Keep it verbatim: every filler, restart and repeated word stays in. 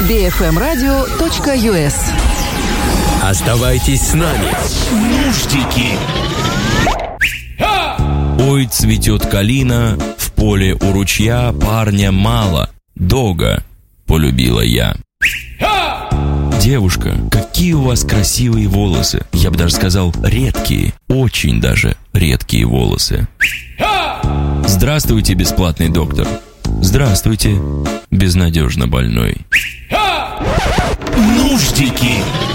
би эф эм радио точка ю эс. Оставайтесь с нами. Нуждики. Ой, цветет калина, в поле у ручья парня мало. Дога полюбила я. Девушка, какие у вас красивые волосы. Я бы даже сказал, редкие, очень даже редкие волосы. Здравствуйте, бесплатный доктор. Здравствуйте, безнадежно больной. Нуждики.